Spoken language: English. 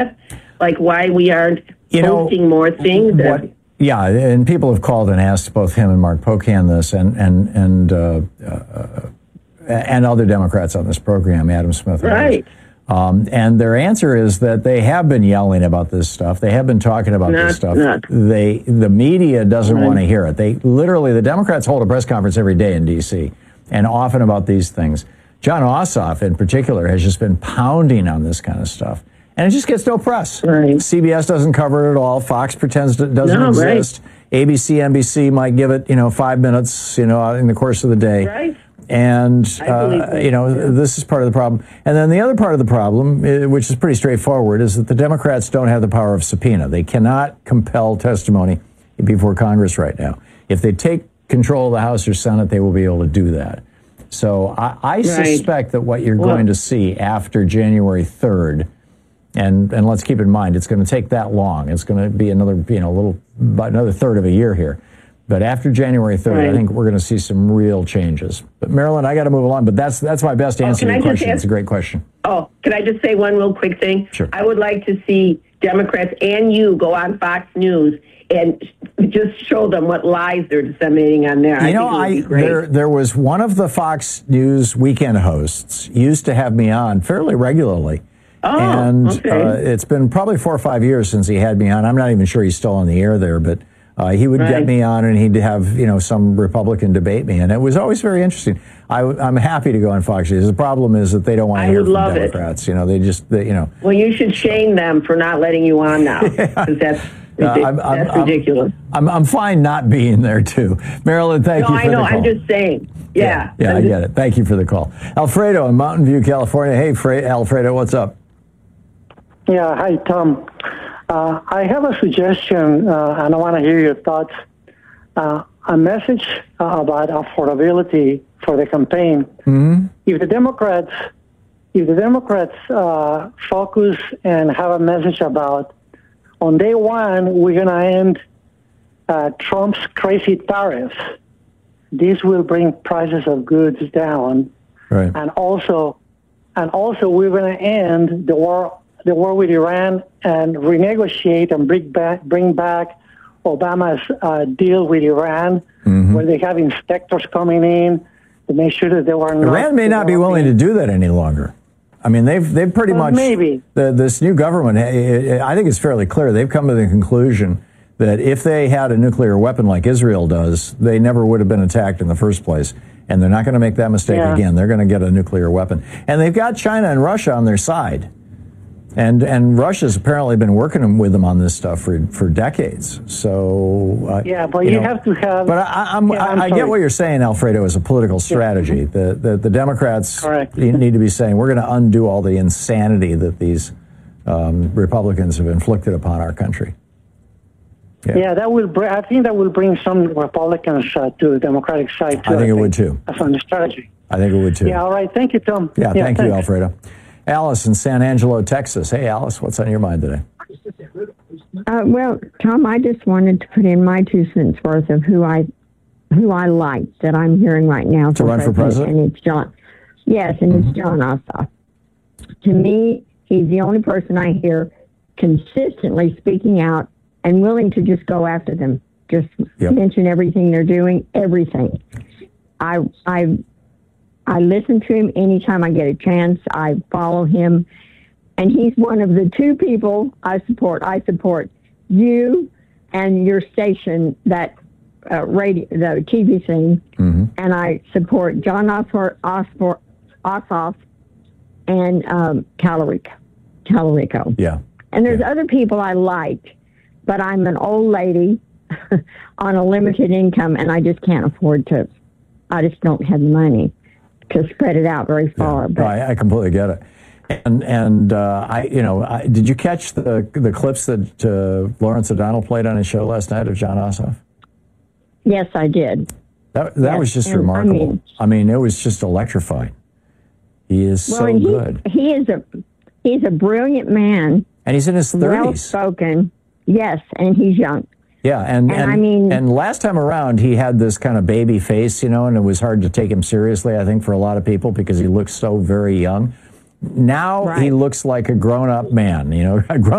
Like why we aren't posting more things? Yeah, and people have called and asked both him and Mark Pocan this, and other Democrats on this program, Adam Smith. Right. And their answer is that they have been yelling about this stuff. They have been talking about this stuff. The media doesn't want to hear it. The Democrats hold a press conference every day in D.C. and often about these things. Jon Ossoff, in particular, has just been pounding on this kind of stuff. And it just gets no press. Right. CBS doesn't cover it at all. Fox pretends it doesn't exist. Right. ABC, NBC might give it, 5 minutes, in the course of the day. Right. And, this is part of the problem. And then the other part of the problem, which is pretty straightforward, is that the Democrats don't have the power of subpoena. They cannot compel testimony before Congress right now. If they take control of the House or Senate, they will be able to do that. So I suspect that what you're going to see after January 3rd, and let's keep in mind, it's going to take that long. It's going to be another, about another third of a year here. But after January 3rd, I think we're going to see some real changes. But Marilyn, I got to move along. But that's my best answer to your question. It's a great question. Oh, can I just say one real quick thing? Sure. I would like to see Democrats and you go on Fox News and just show them what lies they're disseminating on there. There was one of the Fox News weekend hosts used to have me on fairly regularly. It's been probably 4 or 5 years since he had me on. I'm not even sure he's still on the air there, but he would get me on and he'd have, some Republican debate me. And it was always very interesting. I'm happy to go on Fox News. The problem is that they don't want to hear from Democrats. Well, you should shame them for not letting you on now. Because that's ridiculous. I'm fine not being there, too. Marilyn, thank you for the call. I'm just saying. Yeah, I get it. Thank you for the call. Alfredo in Mountain View, California. Hey, Alfredo, what's up? Yeah, hi, Tom. I have a suggestion, and I want to hear your thoughts. A message about affordability for the campaign. Mm-hmm. If the Democrats focus and have a message about, on day one, we're going to end Trump's crazy tariffs. This will bring prices of goods down, right? And also we're going to end the war with Iran and renegotiate and bring back Obama's deal with Iran, where they have inspectors coming in to make sure that they were not. Iran may not be willing to do that any longer. I mean, they've pretty much maybe this new government. I think it's fairly clear they've come to the conclusion that if they had a nuclear weapon like Israel does, they never would have been attacked in the first place. And they're not going to make that mistake again. They're going to get a nuclear weapon. And they've got China and Russia on their side. And Russia's apparently been working with them on this stuff for decades. So but you have to have. But I get what you're saying, Alfredo, as a political strategy. The Democrats need to be saying we're going to undo all the insanity that these Republicans have inflicted upon our country. Yeah, that will. I think that will bring some Republicans to the Democratic side too. I think it would too. That's on the strategy. I think it would too. Yeah. All right. Thank you, Tom. Yeah. Thank you, Alfredo. Alice in San Angelo, Texas. Hey, Alice, what's on your mind today? Well, Tom, I just wanted to put in my 2 cents worth of who I like that I'm hearing right now to run for president. And it's John. Yes, and it's Jon Ossoff. To me, he's the only person I hear consistently speaking out and willing to just go after them. Just mention everything they're doing, everything. I listen to him anytime I get a chance. I follow him. And he's one of the 2 people I support. I support you and your station, that radio, the TV thing. Mm-hmm. And I support Jon Ossoff and Talarico. Yeah. And there's other people I like, but I'm an old lady on a limited income, and I just can't afford to. I just don't have the money to spread it out very far. But I completely get it. And did you catch the clips that Lawrence O'Donnell played on his show last night of Jon Ossoff? Yes, I did. That was just remarkable. I mean, it was just electrifying. He is so good. He's a brilliant man. And he's in his 30s. Well-spoken. Yes, and he's young. Yeah, and last time around, he had this kind of baby face, and it was hard to take him seriously, I think, for a lot of people because he looks so very young. Now he looks like a grown-up man, a grown